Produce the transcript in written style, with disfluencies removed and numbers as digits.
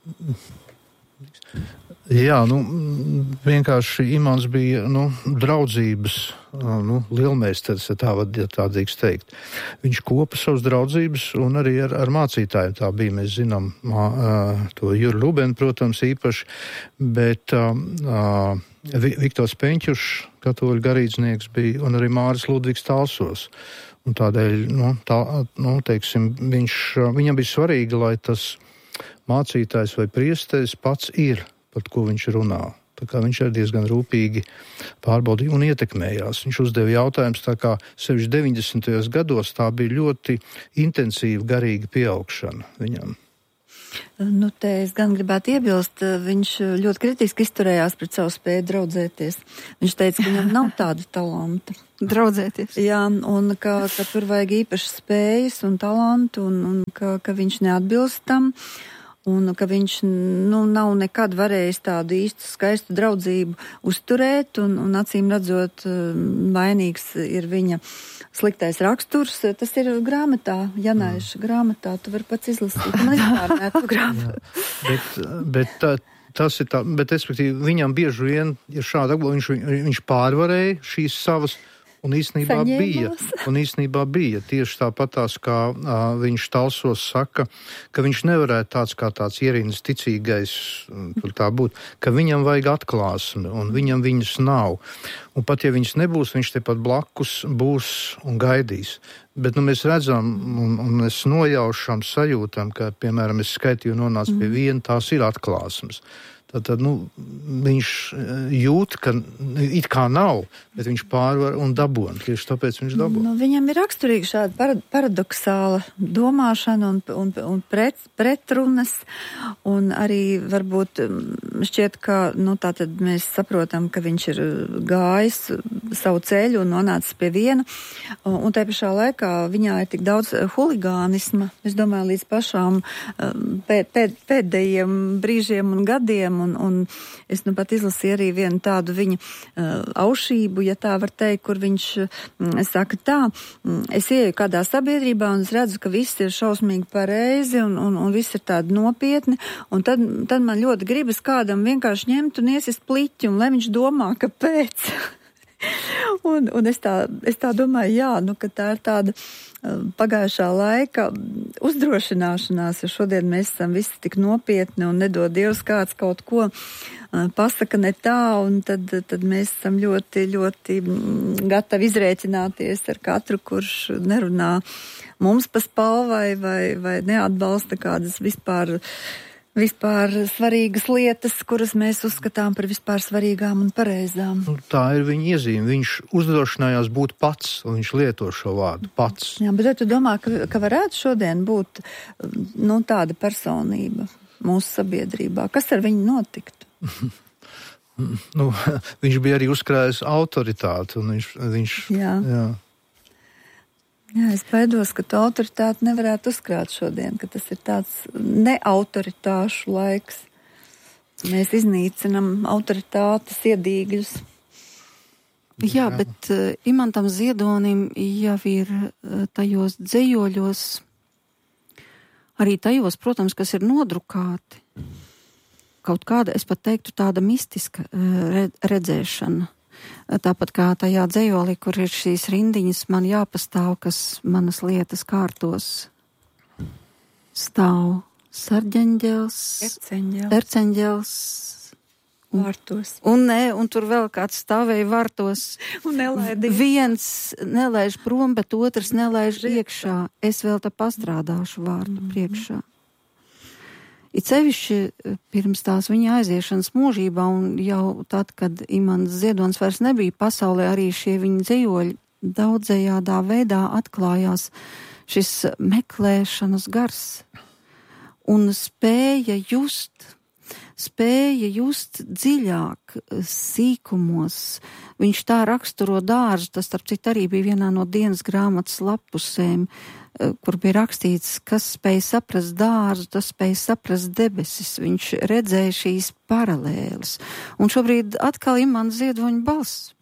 Jā, vienkārši Imants bija, draudzības, lielmeistars, ja tā drīkst teikt. Viņš kopa savas draudzības un arī ar mācītājiem tā bija. Mēs zinām to Juru Lubenu, protams, īpaši, bet Viktors Peņķušs, katoļu garīdznieks bija, un arī Māris Ludvigs Talsos. Un tādēļ, viņam bija svarīgi, lai tas mācītājs vai priesteris pats ir, par ko viņš runā. Tā kā viņš arī diezgan rūpīgi pārbaudīja un ietekmējās. Viņš uzdeva jautājumus, tā kā sevišķi 90. gados tā bija ļoti intensīva garīga pieaugšana viņam. Te es gan gribētu iebilst, viņš ļoti kritiski izturējās pret savu spēju draudzēties. Viņš teica, ka viņam nav tāda talanta. Draudzēties. Jā, un ka tur vajag īpašas spējas un talantu, un ka viņš neatbilst tam. Un ka viņš nav nekad varējis tādu īstu skaistu draudzību uzturēt, un acīm redzot, vainīgs ir viņa sliktais raksturs. Tas ir grāmatā, Janaiša grāmatā, tu vari pats izlasīt. Man izpārnēt tu grāmatu. Bet respektīvi, viņam bieži vien ir šāda apgalva, viņš pārvarēja šīs savas. Un īstenībā bija tieši tāpatās, kā viņš Talsos saka, ka viņš nevarētu tāds ierīnas ticīgais, tur tā būt, ka viņam vajag atklāsmi, un viņam viņas nav. Un pat ja viņas nebūs, viņš tepat blakus būs un gaidīs. Bet mēs redzam, un mēs nojaušam, sajūtam, ka, piemēram, es skaitīju nonācu pie viena, tās ir atklāsmes. Tad viņš jūt, ka it kā nav, bet viņš pārvar un dabon. Tieši tāpēc viņš dabon. Viņam ir raksturīga šāda paradoxāla domāšana un pretrunas, un arī varbūt šķiet, ka tātad mēs saprotam, ka viņš ir gājis savu ceļu un nonācis pie viena, un tajā pašā laikā viņā ir tik daudz huligānisma, es domāju, līdz pašām pēdējiem brīžiem un gadiem, un es pat izlasīju arī vienu tādu viņa aušību, ja tā var teikt, kur viņš saka tā, es ieju kādā sabiedrībā un es redzu, ka viss ir šausmīgi pareizi un viss ir tādi nopietni, un tad man ļoti gribas kādam vienkārši ņemt un iesist pliķi, un lai viņš domā, kāpēc. Un es tā domāju, jā, ka tā ir tāda pagājušā laika uzdrošināšanās, jo šodien mēs esam visi tik nopietni un nedod Dievs kāds kaut ko pasaka ne tā, un tad mēs esam ļoti, ļoti gatavi izrēķināties ar katru, kurš nerunā mums pa spalvai vai neatbalsta kādas vispār svarīgas lietas, kuras mēs uzskatām par vispār svarīgām un pareizām. Tā ir viņa iezīme. Viņš uzdrošinājās būt pats, un viņš lieto šo vārdu pats. Jā, bet tu domā, ka varētu šodien būt tāda personība mūsu sabiedrībā? Kas ar viņu notiktu? Viņš bija arī uzkrājis autoritāti, un viņš Jā, es baidos, ka tu autoritāti nevarētu uzkrāt šodien, ka tas ir tāds neautoritāšu laiks. Mēs iznīcinam autoritātes iedīgļus. Jā, bet Imantam Ziedonim jau ir tajos dzejoļos, arī tajos, protams, kas ir nodrukāti, kaut kāda, es pat teiktu, tāda mistiska redzēšana. Tāpat kā tajā dzejolī, kur ir šīs rindiņas, man jāpastāv, kas manas lietas kārtos. Stāv sarģeņģels, erceņģels, vārtos. Un tur vēl kāds stāvēja vārtos. Un nelaidīja. Viens nelaiž prom, bet otrs nelaiž iekšā. Es vēl te pastrādāšu vārtu priekšā. It sevišķi pirms tās viņa aiziešanas mūžībā, un jau tad, kad Imants Ziedonis vairs nebija pasaulē, arī šie viņa dzejoļi daudzējādā veidā atklājās šis meklēšanas gars un spēja just dziļāk sīkumos. Viņš tā raksturo dārzu, tas starp citu arī bija vienā no dienas grāmatas lapusēm, kur bija rakstīts, kas spēja saprast dārzu, tas spēja saprast debesis. Viņš redzēja šīs paralēles. Un šobrīd atkal Imants Ziedoņa balss